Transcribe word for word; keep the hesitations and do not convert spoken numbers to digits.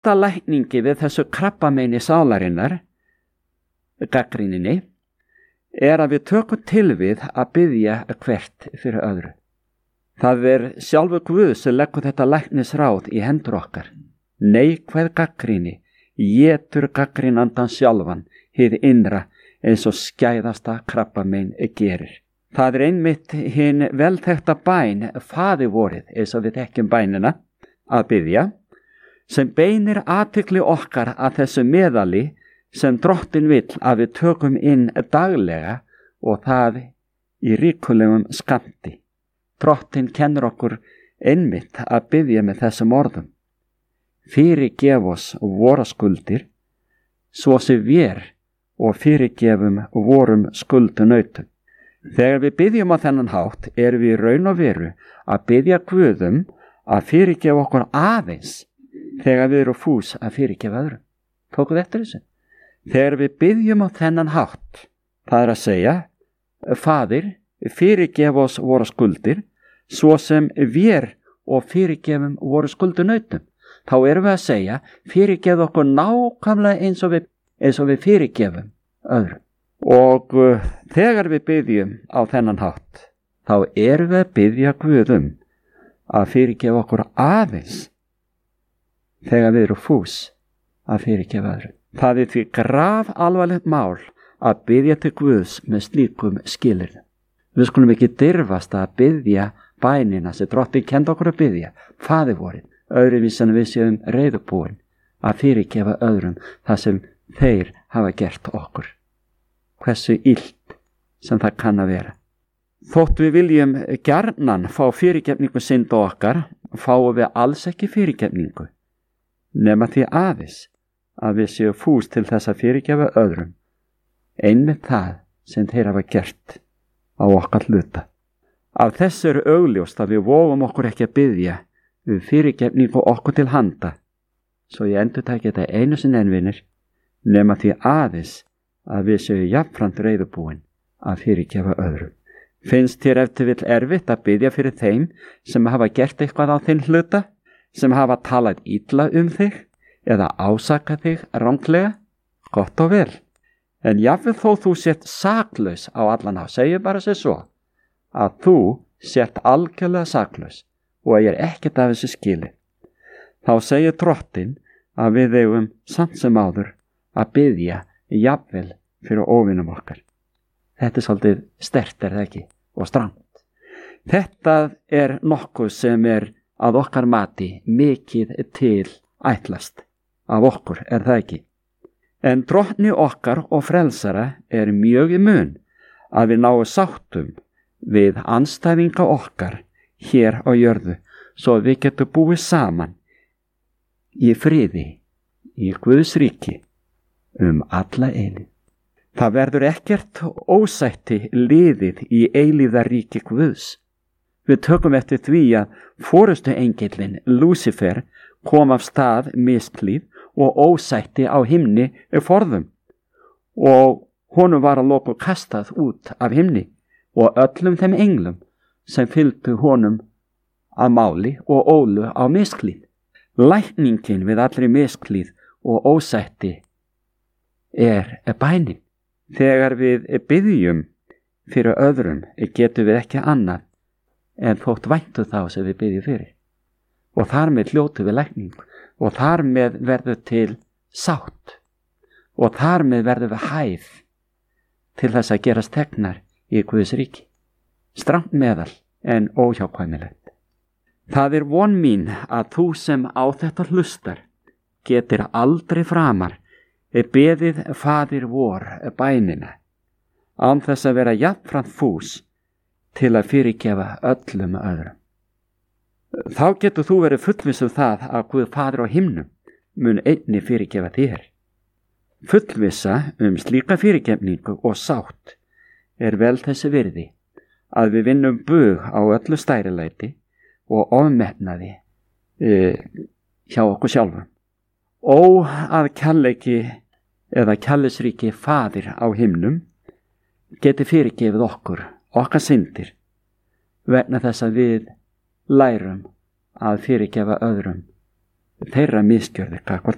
besta lækningi við þessu krabbameini sálarinnar, gagnrýninni, er að við tökum til við að biðja hvert fyrir öðru. Það er sjálfur Guð sem leggur þetta læknisráð í hendur okkar. Neikvæð gagnrýni étur gagnrýnandan sjálfan hið innra eins og skæðasta krabbamein gerir. Það er einmitt hin velþekkta bæn Faðir vorið, eins og við þekkjum bænina, að biðja, sem beinir athygli okkar að þessu meðali sem Drottinn vill að við tökum inn daglega og það í ríkulegum skammti. Drottinn kennir okkur einmitt að biðja með þessum orðum. Fyrirgef oss vora skuldir, svo sem við og fyrirgefum vorum skuldunautum. Þegar við biðjum á þennan hátt erum við í raun og veru að biðja Guðum að fyrirgefa okkur aðeins þegar við erum fús að fyrirgefa öðrum. Tókuð eftir þessu? Þegar við biðjum á þennan hátt, það er að segja, Faðir, fyrirgef oss vora skuldir, svo sem við og fyrirgefum voru skuldunautum. Þá erum við að segja, fyrirgef okkur nákvæmlega eins og við, eins og við fyrirgefum öðrum. Og uh, þegar við biðjum á þennan hátt, þá erum við að biðja Guðum að fyrirgefa okkur aðeins þegar við erum fús að fyrirgefa öðrum. Það er því graf alvarlegt mál að biðja til Guðs með slíkum skilyrðum. Við skulum ekki dirfast að biðja bænina sem Drottinn kenndi okkur að biðja, Faðir vorið, öðruvísi en við séum reiðubúin að fyrirgefa öðrum það sem þeir hafa gert okkur. Hversu illt sem það kann að vera. Þótt við viljum gjarnan fá fyrirgefningu synda okkar, fáum við alls ekki fyrirgefningu, nema því aðeins að við séum fús til þess að fyrirgefa öðrum, einmitt það sem þeir hafa gert á okkar hluta. Af þessu er augljóst að við vógum okkur ekki að biðja við fyrirgefningu okkur til handa, svo ég endurtaki þetta einu sinni enn vinir, nema því aðeins að við séum jafnframt reiðubúin að fyrirgefa öðrum. Finnst þér eftir vill erfitt að biðja fyrir þeim sem hafa gert eitthvað á þinn hluta, sem hafa talað illa um þig eða ásakað þig ranglega? Gott og vel. En jafnvel þó þú sért saklaus á allan hátt, segir bara sér svo, að þú sért algjörlega saklaus og að ég er ekkert af þessu skili. Þá segir Drottinn að við eigum samt sem áður að biðja jafnvel fyrir óvinum okkar. Þetta er svolítið sterkt, er það ekki, og strangt. Þetta er nokkuð sem er að okkar mati mikið til ætlast af okkur, er það ekki. En Drottni okkar og frelsara er mjög í mun að við náum sáttum við andstæðinga okkar hér á jörðu, svo við getum búið saman í friði, í Guðs ríki, um alla eilífð. Það verður ekkert ósætti liðið í eilífðaríki Guðs. Við tökum eftir því að forustu engillinn Lúsifer kom af stað misklíð og ósætti á himni forðum og honum var að lokum kastað út af himni og öllum þeim englum sem fylgdu honum að máli og ólu á misklíð. Lækningin við allri misklíð og ósætti er bænin. Þegar við biðjum fyrir öðrum getum við ekki annað en þótt væntu þá sem við biðjum fyrir. Og þar með hljótu við lækning og þar með verður til sátt og þar með verður við hæð til þess að gerast þegnar í Guðs ríki. Strangt meðal en óhjákvæmilegt. Það er von mín að þú sem á þetta hlustar getur aldrei framar beðið Faðir vor bænina án þess að vera jafnframt fús til að fyrirgefa öllum öðrum. Þá getur þú verið fullviss um það að Guð Faðir á himnum mun einnig fyrirgefa þér. Fullvissa um slíka fyrirgefningu og sátt er vel þessi virði að við vinnum bug á öllu stærilæti og ofmetnaði e, hjá okkur sjálfum. Ó að kærleiki eða kærleysríki Faðir á himnum geti fyrirgefið okkur, okkar syndir, vegna þess að við lærum að fyrirgefa öðrum þeirra misgjörðir gagnvart